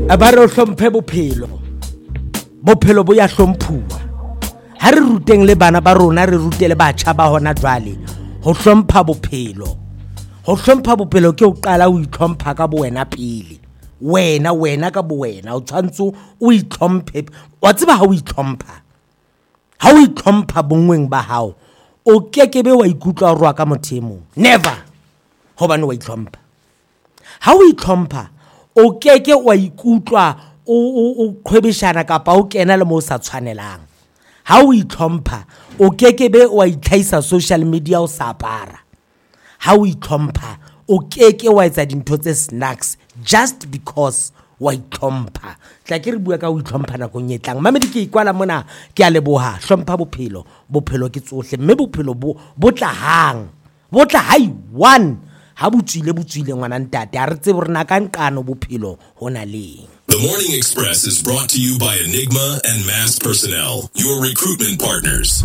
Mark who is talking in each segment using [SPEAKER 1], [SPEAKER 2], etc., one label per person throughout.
[SPEAKER 1] a ba re hlomphe bophelo bo ya hlomphuwa ha re ruteng le bana ba rona re rutele batjha ba hona jwale ho hlompha bophelo ke o qala o itlhompha ka bo wena pele wena ka bo wena o tshwantse o itlhomphe wa tseba ha o itlhompha bongweng ba hao o kekebe wa ikutlwa roa ka mothemo never hobane wa itlhompha ha o itlhompha o keke wa ikutlwa o khwebeshana kapa o kena le mo sa tshwanelang ha o itlhompha o kekebe wa itlhaisa social media o sa apara ha o itlhompha o keke wa etsa dintho tse snacks just because wa itlhompha tla ke re bua ka o itlhompha na go nyetlang mamedi ke ikwala mona ke a leboha hlompha bophelo ke tsohle mme bophelo bo tla hai one ha butswile ngwana ntate a re tsebe re na ka nqano bophelo hona leng.
[SPEAKER 2] The Morning Express is brought to you by Enigma and Mass Personnel, your recruitment partners.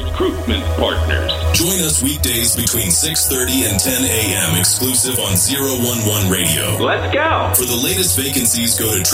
[SPEAKER 2] Join us weekdays between 6:30 and 10 a.m. exclusive on 011 Radio.
[SPEAKER 3] Let's go.
[SPEAKER 2] For the latest vacancies, go to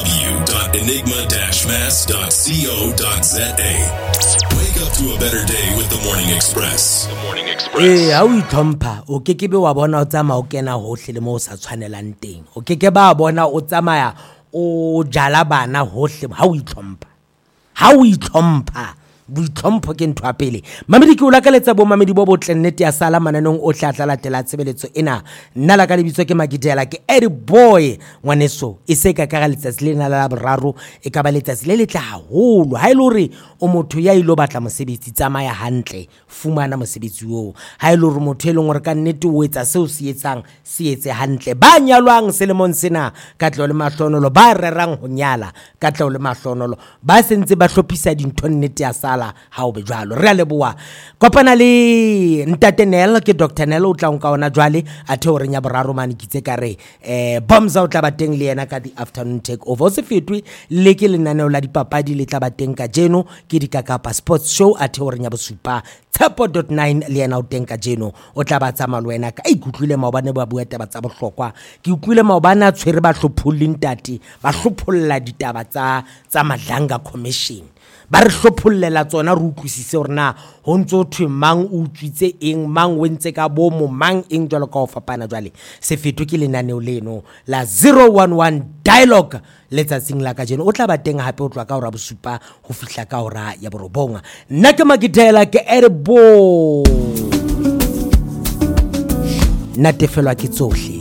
[SPEAKER 2] www.enigma-mass.co.za. Wake up to a better day with the Morning Express. The Morning Express.
[SPEAKER 1] Ha o itlhompha o kekebe wa bona o tsamaya o kena hohle le mo o sa tshwanelang teng. O keke ba bona o tsamaya o jala bana hohle ha o itlhompha boitlhompho ke ntwa pele mamedi ke o lakaletsa bo mamedi bo botle nnete ya sala mananong o hlatla latela tshebeletso ena nna la ka lebitso ke Magidela ke Eddie Boy ngwaneso e se ka ka letsatsi lena la boraro e ka ba letsatsi le letle haholo ha ile hore o motho ya ilo batla mosebetsi tsamaya hantle fumana mosebetsi o ha ile hore motho e leng hore ka nnete o etsa seo se etse hantle ba nyalwang selemong sena ka tlo le mahlonolo ba rerang ho nyala ka tlo le mahlonolo ba sentse ba hlophisa dintho nnete ya ha o be jwalo re a leboa kopana le ntate Nel ke Dr Nel o tla nka ona jwale a theore nya boraro mane kitse ka re bombs o tla ba teng le yena ka the afternoon take over se fetwe le ke lenaneo la dipapadi le tla ba teng ka jeno ke dikakapa sports show a theore nya bosupa Tshepo.9 le yena o teng ka jeno o tla ba tsama le wena ka ikutlwile maobane ba bua taba tsa bohlokwa ke utlwile maobane a tshwere ba hlopholle ntate ba hlopholla ditaba tsa Madlanga commission ba re hlophollela tsona re utlwisise hore na ho ntso thwe mang o utswitse eng mang o ntse ka bomo mang eng jalo ka ho fapana jwale se fetwe ke lenaneo leno la 011 dialogue letsatsing la ka jeno o tla ba teng hape o tloa ka hora bosupa ho fihla ka hora ya borobonga nna ke Magidela ke Erebo natefelwa ke tsohle